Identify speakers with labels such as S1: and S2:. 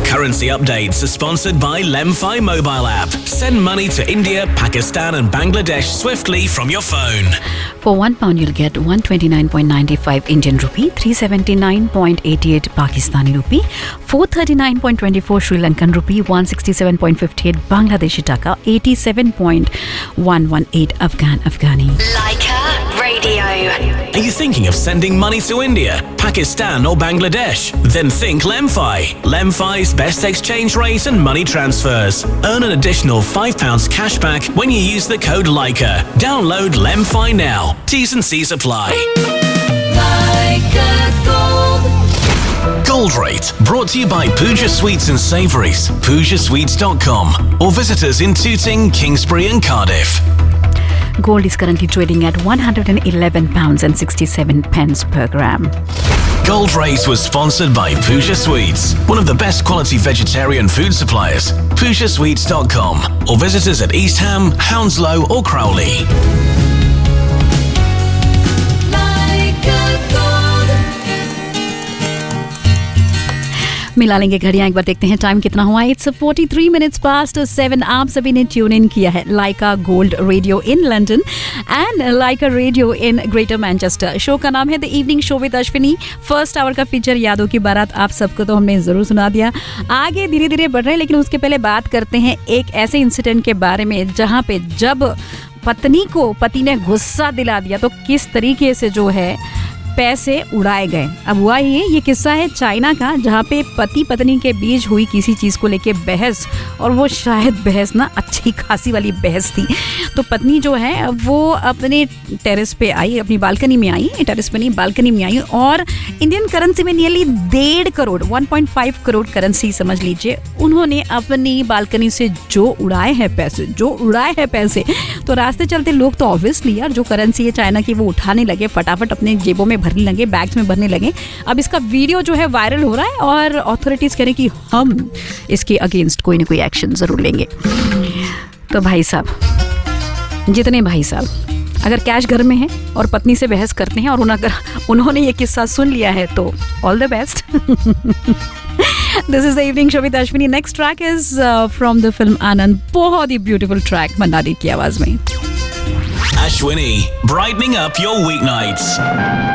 S1: currency updates are sponsored by Lemfi mobile app. Send money to India, Pakistan and Bangladesh swiftly from your phone.
S2: For £1, you'll get 129.95 Indian rupee, 379.88 Pakistani rupee, 439.24 Sri Lankan rupee, 167.58 Bangladeshi taka, 87.118 Afghani.
S3: Leica Radio.
S1: Are you thinking of sending money to India, Pakistan or Bangladesh? Then think Lemfi. Lemfi's best exchange rate and money transfers. Earn an additional £5 cashback when you use the code Leica. Download Lemfi now. T's and C's apply. Gold Rate, brought to you by Pooja Sweets and Savouries, PoojaSweets.com, or visit us in Tooting, Kingsbury and Cardiff.
S2: Gold is currently trading at £111.67 per gram.
S1: Gold Rate was sponsored by Pooja Sweets, one of the best quality vegetarian food suppliers. PoojaSweets.com, or visit us at East Ham, Hounslow or Crowley.
S2: मिला लेंगे घड़ियां, एक बार देखते हैं time कितना हुआ. It's 43 minutes past 7. आप सभी ने ट्यून इन किया है लाइका gold radio in London and Lyca radio in greater Manchester. Show का नाम है the evening show with Ashwini. First hour का फीचर यादों की बारात आप सबको तो हमने जरूर सुना दिया. आगे धीरे धीरे बढ़ रहे हैं, लेकिन उसके पहले बात करते हैं एक ऐसे इंसिडेंट के बारे में जहां पे जब पत्नी को पति ने गुस्सा दिला दिया तो किस तरीके से जो है पैसे उड़ाए गए. अब हुआ ये किस्सा है चाइना का, जहाँ पे पति पत्नी के बीच हुई किसी चीज़ को लेके बहस, और वो शायद बहस ना अच्छी खासी वाली बहस थी. तो पत्नी जो है वो अपने टेरेस पे आई, अपनी बालकनी में आई, टेरेस पे नहीं बालकनी में आई, और इंडियन करेंसी में नियरली 1.5 करोड़ 1.5 करोड़ करेंसी समझ लीजिए, उन्होंने अपनी बालकनी से जो उड़ाए हैं पैसे, तो रास्ते चलते लोग तो ऑब्वियसली यार जो करेंसी है चाइना की वो उठाने लगे, फटाफट अपने जेबों में भरने लगे, बैग्स में भरने लगे. अब इसका वीडियो जो है वायरल हो रहा है और अथॉरिटीज कह रहे कि हम इसके अगेंस्ट कोई ना कोई एक्शन जरूर लेंगे. तो भाई साहब, जितने भाई साहब अगर कैश घर में है और पत्नी से बहस करते हैं और उन्होंने ये किस्सा सुन लिया है तो all the best. This is the evening show with Ashwini. Next track is from the film Anand. बहुत ही beautiful track मंडारी की आवाज में.
S1: Ashwini, brightening up your weeknights.